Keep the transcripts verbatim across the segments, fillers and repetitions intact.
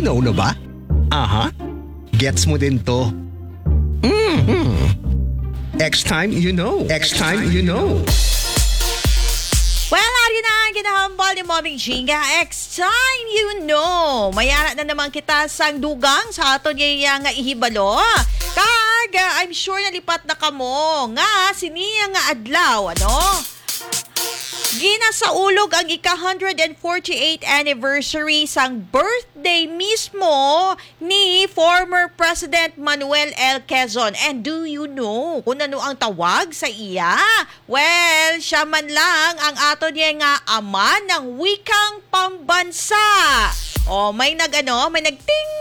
You know na ba? Aha. Gets mo din to. Mm-hmm. Next time you know. Next time you know. Well, ari na ang ginahambal ni Mommy Jinga. Next time you know. Mayara na naman kita sang dugang sa aton yung nga ihibalo. Kag, I'm sure nalipat na kamo. Nga, siniya nga adlaw, ano? Ginasaulog ang ika-one hundred forty-eighth anniversary sang birthday mismo ni former President Manuel L. Quezon. And do you know kung ano ang tawag sa iya? Well, siya man lang ang ato niya nga ama ng wikang pambansa. O, may nag-ano, may nag-ting!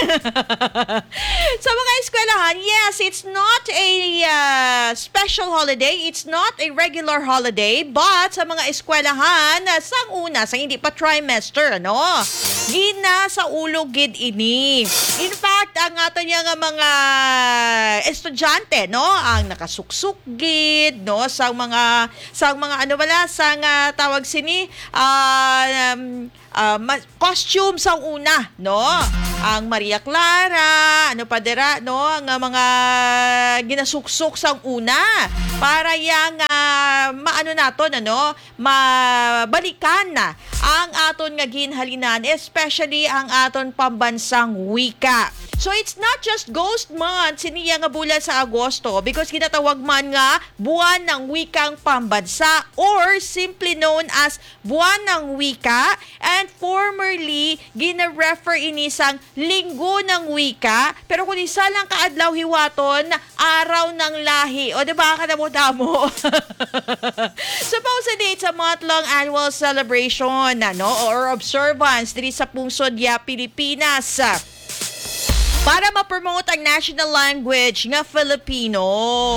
Sa mga eskwelahan, yes, it's not a uh, special holiday. It's not a regular holiday. But sa mga eskwelahan, sang una, sa hindi pa trimester, ano? Gina sa ulog gid ini. In fact, ang ato niya nga mga estudyante, no? Ang nakasuksuk gid, no? Sa mga, sa mga ano wala, sa uh, tawag sini, uh, um, uh, costume sa una, no? Ang Maria Clara, ano pa dira, no? Ang uh, mga ginasuksok sa una para yang uh, maano naton, ano? Mabalikan na ang aton nga ginhalinan, especially ang aton pambansang wika. So it's not just Ghost Month, siniya nga bulan sa Agosto because ginatawag man nga buwan ng wikang pambansa or simply known as buwan ng wika, and formerly gina-refer ini sang linggo ng wika, pero kung isa lang kaadlaw hiwaton, araw ng lahi. O diba, kadamo-damo? Supposedly it's a month-long annual celebration, ano, or observance diri sa pungsod ya Pilipinas para ma-promote ang national language nga Filipino.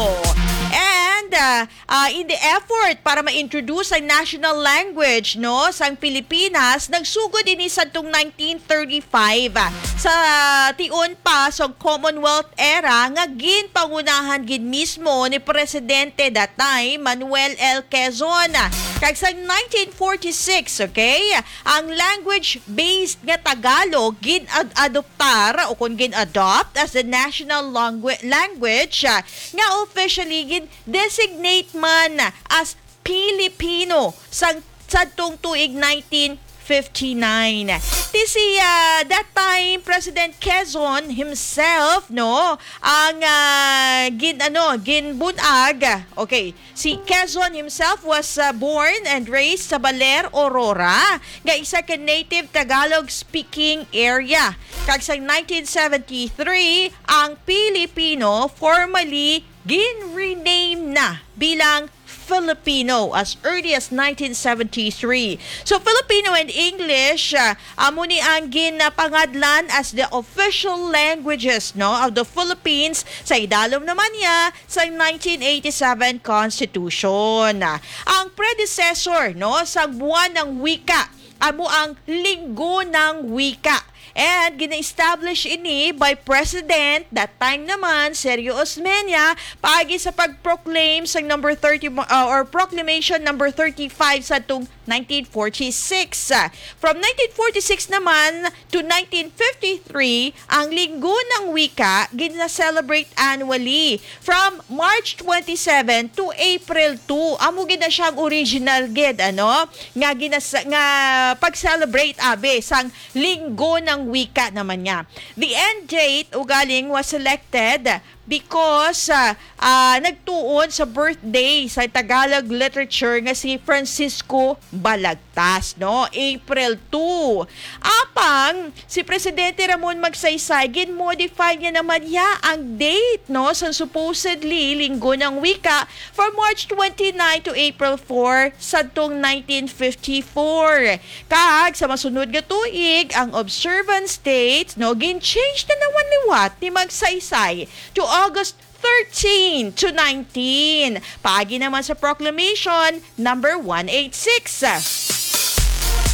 And uh, uh, in the effort para ma-introduce ang national language, no, sa Pilipinas, nagsugod ini sa tong nineteen thirty-five sa tion pa sa Commonwealth era nga ginpangunahan gid mismo ni presidente that time Manuel L. Quezon. Kag sa nineteen forty-six, okay, ang language-based nga Tagalog gin-adoptar o kung gin-adopt as the national langu- language uh, nga officially gin-designate man as Pilipino sa sadtong tuig nineteen fifty-nine. This uh, that time President Quezon himself, no, ang uh, gin ano ginbunag. Okay, si Quezon himself was uh, born and raised sa Baler, Aurora, nga isa ka native Tagalog speaking area. Kag sa nineteen seventy-three, ang Pilipino formally gin-rename na bilang Filipino as early as nineteen seventy-three. So Filipino and English uh, amo ni ang ginapangadlan as the official languages, no, of the Philippines sa idalom naman niya sa nineteen eighty-seven Constitution. Ang predecessor, no, sa buwan ng wika amo ang Linggo ng Wika. And gina-establish ini by President that time naman Sergio Osmeña paagi sa pag-proclaim sa number thirty uh, or proclamation number thirty-five sa tung nineteen forty-six. From nineteen forty-six naman to nineteen fifty-three, ang Linggo ng Wika gina-celebrate annually from March twenty-seven to April two. Amo gina siyang original gid, ano, nga ginas nga pag-celebrate abe sang Linggo ng Wika naman niya. The end date ugaling was selected because uh, uh, nagtuon sa birthday sa Tagalog literature nga si Francisco Balagtas, no? April two. Apang si Presidente Ramon Magsaysay gin-modify niya naman ya ang date, no, sa supposedly Linggo ng Wika from March twenty-nine to April four sa tong nineteen fifty-four. Kag sa masunod nga tuig ang observance date, no, gin-change na naman liwat ni Magsaysay to August thirteen to nineteen. Paagi naman sa proclamation number one eighty-six.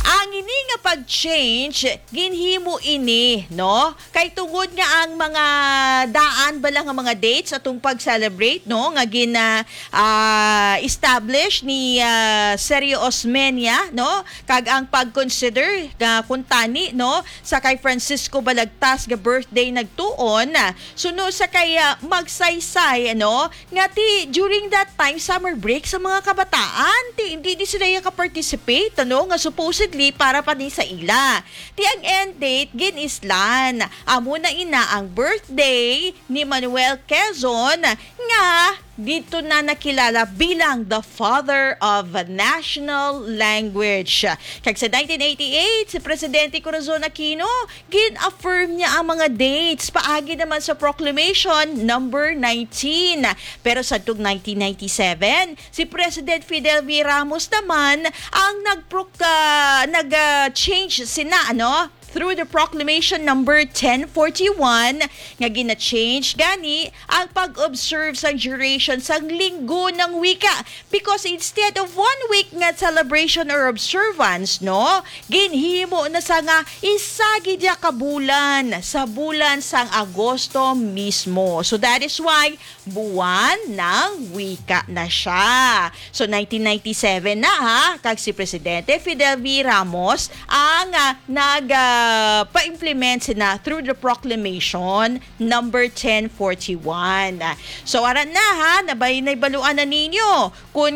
Ang ini nga pag-change, ginhimo ini, no? Kay tungod nga ang mga daan bala nga mga dates atong pag-celebrate, no? Nga gina uh, establish ni uh, Sergio Osmeña, no? Kag ang pag-consider nga kuntani, no? Sa kay Francisco Balagtas nga birthday nagtuon, suno sa kay uh, magsaysay, no? Nga ti during that time summer break sa mga kabataan, ti hindi di sila ka-participate, no? Nga supposedly para pa din sa ila. Ti ang end date gin islan. Amo na ina ang birthday ni Manuel Quezon nga dito na nakilala bilang the father of a national language. Kag sa nineteen eighty-eight, si Presidente Corazon Aquino, gin-affirm niya ang mga dates paagi naman sa proclamation number nineteen. Pero sa tug nineteen ninety-seven, si President Fidel V. Ramos naman ang nag-change uh, nag, uh, change sina, ano? Through the proclamation number ten forty-one nga gina-change gani ang pag-observe sa duration sang linggo ng wika, because instead of one week nga celebration or observance, no, ginhimo na sa nga isagi dia ka bulan sa bulan sang Agosto mismo. So that is why buwan ng wika na siya. So nineteen ninety-seven na ha, kag si Presidente Fidel V. Ramos ang uh, nag uh, Uh, pa-implement sina through the proclamation number ten forty-one. So aran na ha, nabay naibaluan na ninyo kung